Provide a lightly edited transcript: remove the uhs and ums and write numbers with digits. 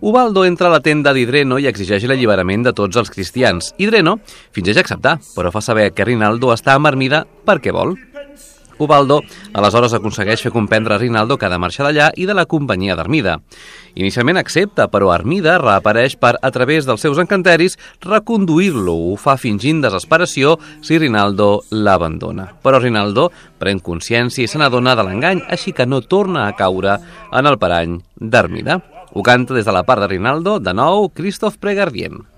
Ubaldo entra a la tenda d'Idreno i exigeix l'alliberament de tots els cristians. Idreno fingeix acceptar, però fa saber que Rinaldo està amb Armida perquè vol. Ubaldo aleshores aconsegueix fer comprendre a Rinaldo que ha de marxar d'allà i de la companyia d'Armida. Inicialment accepta, però Armida reapareix per, a través dels seus encanteris, reconduir-lo. Ho fa fingint desesperació si Rinaldo l'abandona. Però Rinaldo pren consciència i se n'adona de l'engany, així que no torna a caure en el parany d'Armida. Ho canta des de la part de Rinaldo, de nou, Christophe Pregardien.